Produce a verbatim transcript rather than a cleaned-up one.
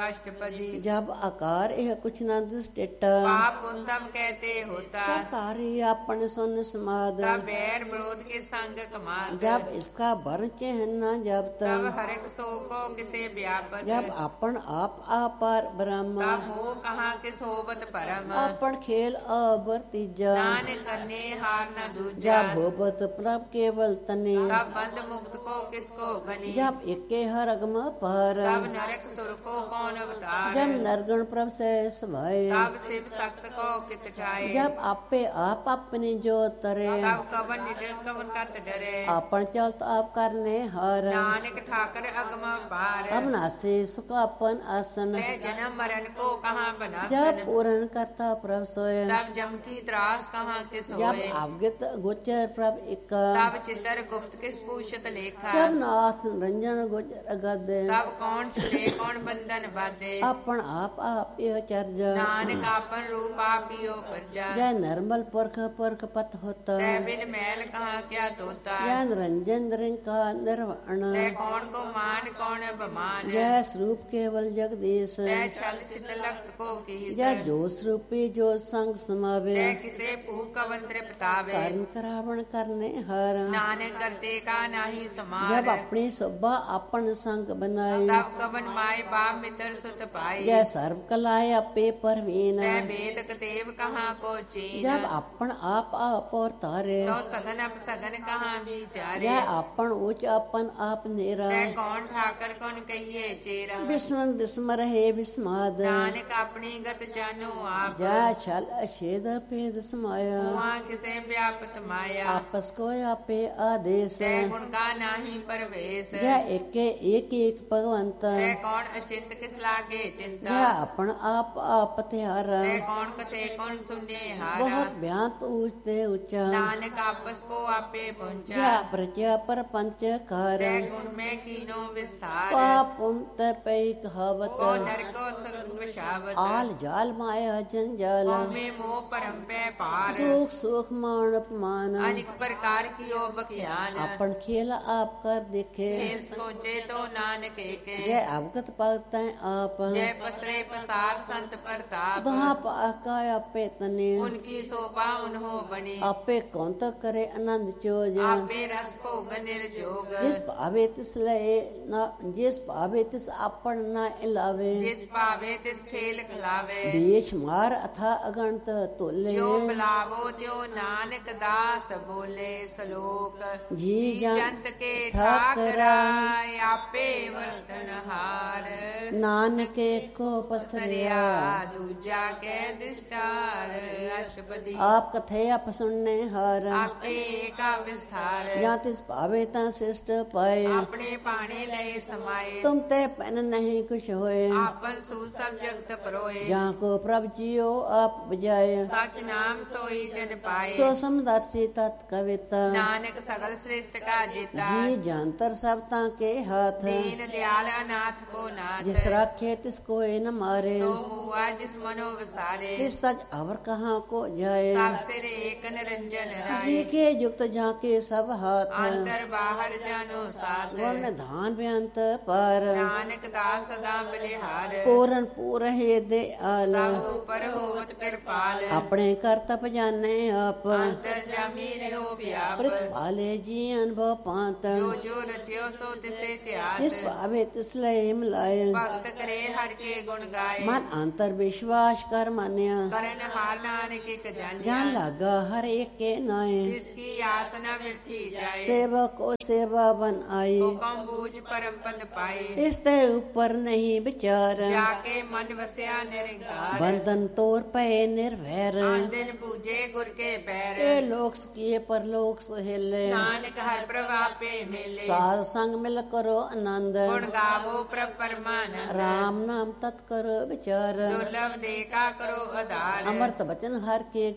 अष्टपदी। जब आकार यह कुछ न दृष्टिट पाप पुण्य तब कहते होता। तब तारी अपन सुन समाद तब बैर विरोध के संग कमात। जब इसका वर्ण चिन्ह न जब तब हरक सो को किसे व्यापत। जब अपन आप अपार ब्रह्म तब हो कहाँ के सोबत परम। अपन खेल अबर तीजा नानक करने हार न दूजा। जब होबत प्रभ केवल तने तब बंद मुक्त को किसको गनी। जब इक्के हर अगम पर तब नरक सुर को कौन अवतार। जब नरगण प्रभ से सभाए तब शिव सक्त को कित ठाए। जब आपे आप अपने जो तरे तब कवन निडर कवन कत डरे। अपन चलत आप करने हर नानक ठाकर अगम पार। अवनाशी सुख अपन आसन ते जन्म मरण को कहाँ जब बनासन। पूरन करता प्रभ सोय तब जम की त्रास कहाँ किस जब होए। अवगत गोचर प्रभ एक तब चितर गुप्त किस पूछत लेखा। जब नाथ रंजन गोचर गद तब कौन छुड़े कौन बंधन बाधे। अपन आप आप यह चर्ज नानक आपन रूप आपियो परजा। जय निर्मल पुरख पुरख पत होता तै बिन मैल कहाँ क्या तोता। जय निरंजन का निर्वाण तै कौन को मान कौन बमान। जय स्वरूप केवल जगदीश तै छल शीतलक्त को कीस। जय जो स्वरूपी जो संग समावे तै किसे पूह कवन तृप्तावे। कर्ण करावण करने हर नानक करते का नाही समार। जब अपनी सुबह अपन संग बनाई तब कवन माय बाप मित्र सुत पाई। जय सर्व कलाए अपे परवीन तै वेद कतेव कहाँ को चीन। जब अपन आप आप और तारे तो सगन अप सगन कहाँ विचारे। जय अपन उच्च अपन आप नेरा तै कौन ठाकर कौन कहिए चेरा। विस्मन विस्मर है विस्माद नानक अपनी गत जानो आप। जय छल अछेद भेद समाया वहाँ किसे व्यापत माया। आपस को आपे आदेश तै गुण का नाही परवेश। जय एक एक एक भगवंत तै कौन अचिंत किस लागे चिंता। जय अपन आप आप त्यारा तै कौन कथे कौन सुने हारा। बहुत ब्यांत ऊंचते ऊंचा नानक आपस को आपे पहुंचा। जय प्रजा पर पंच कार तै गुण में कीनो विस्तार। पाप तपै कहावत को नर को सुख विषावत। आल जाल माया जंजाल में मोह परम पे पार। दुख सुख मान अपमान अनेक प्रकार की ओ बख्यान। अपन खेल आप कर देखे खेल सोचे तो नानक के। जय अवगत पाते आप जय पसरे पसार संत प्रताप। दहा पाका आपे तने उनकी शोभा उन्हो बनी। आपे कौन तक करे आनंद चोज आपे रस को गनिर जोग। जिस पावे तिस लए न जिस पावे तिस अपन न इलावे जिस पावे तिस खेल खिलावे। देश मार अथा अगणत तोले जो बुलावो त्यो नानक दास बोले सलोक। जी जंत के ठाकराय आपे वर्तन हार। नानक को पसरिया दूजा के दृष्टार। अष्टपदी। आप कथे आप सुनने हर आपे का विस्तार। या तिस पावे ता शिष्ट पाए अपने पाने लय समाये। तुम ते पन नहीं कुछ होए आपन सु सब जगत परोए। जहाँ को प्रभ जियो आप बजाए सच नाम सोई जन पाए। सो समदर्शी तत् कविता नानक सगल श्रेष्ठ का जीता। जी जानतर सब के हाथ दीन दयाल अनाथ को नाथ। जिस राखे तिस कोई न मारे सो हुआ जिस मनो विसारे। तिस सच अवर कहाँ को जाए सब सिर एक निरंजन राय। जी के युक्त जहाँ के सब हाथ अंतर बाहर जानो साथ। वर्ण धान बेअंत पर नानक दास सदा बलिहार। पूरन पूर हे दे आल सब ऊपर होवत कृपाल। अपने करतप जाने आप अंतर जामी रहो व्याप। वाले जी अनुभव पात जो जो रचियो सो तिसे त्याग। जिस पावे तिस लय मिलाए भक्त करे हर के गुण गाए। मन अंतर विश्वास कर मान्या करन हार नानक एक जान जानिया। लगा हर एक के नाए जिसकी आसना वृद्धि जाए। सेवक को सेवा बन आई हुकम बूझ परम पद पाए। इसते ऊपर नहीं विचार जाके मन वस्या निरंकार। बंधन तोर पे निर्भैर आन दिन पूजे गुर के पैर। ए लोक किए पर लोक सहेले नानक हर प्रभापे मिले। साध संग मिल करो आनंद गुण गावो प्रभ परमानंद। राम नाम तत् करो विचार दुर्लभ देखा करो आधार। अमृत वचन हर के